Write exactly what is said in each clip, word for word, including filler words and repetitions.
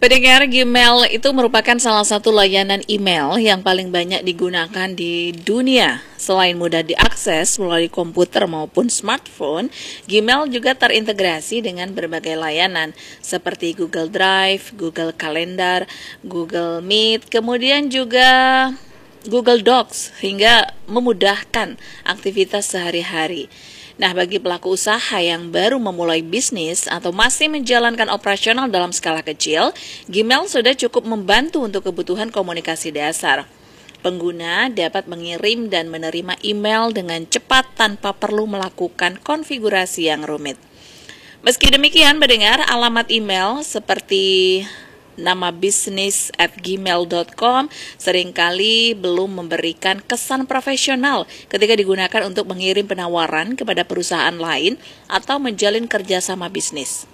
Pendengar, Gmail itu merupakan salah satu layanan email yang paling banyak digunakan di dunia. Selain mudah diakses melalui komputer maupun smartphone, Gmail juga terintegrasi dengan berbagai layanan seperti Google Drive, Google Calendar, Google Meet, kemudian juga Google Docs, hingga memudahkan aktivitas sehari-hari. Nah, bagi pelaku usaha yang baru memulai bisnis atau masih menjalankan operasional dalam skala kecil, Gmail sudah cukup membantu untuk kebutuhan komunikasi dasar. Pengguna dapat mengirim dan menerima email dengan cepat tanpa perlu melakukan konfigurasi yang rumit. Meski demikian, mendengar alamat email seperti nama bisnis at gmail dot com seringkali belum memberikan kesan profesional ketika digunakan untuk mengirim penawaran kepada perusahaan lain atau menjalin kerjasama bisnis.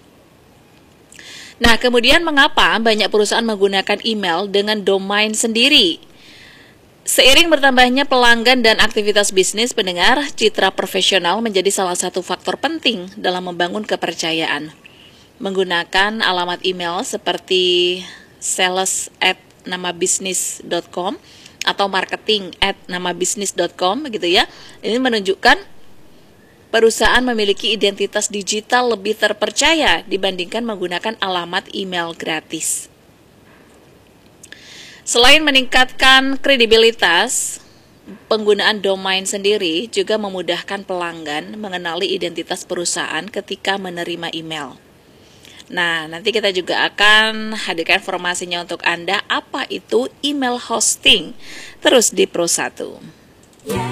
Nah, kemudian mengapa banyak perusahaan menggunakan email dengan domain sendiri? Seiring bertambahnya pelanggan dan aktivitas bisnis, pendengar, citra profesional menjadi salah satu faktor penting dalam membangun kepercayaan. Menggunakan alamat email seperti sales at namabisnis dot com atau marketing at namabisnis dot com, begitu ya. Ini menunjukkan perusahaan memiliki identitas digital lebih terpercaya dibandingkan menggunakan alamat email gratis. Selain meningkatkan kredibilitas, penggunaan domain sendiri juga memudahkan pelanggan mengenali identitas perusahaan ketika menerima email. Nah, nanti kita juga akan hadirkan informasinya untuk Anda, apa itu email hosting, terus di Pro satu.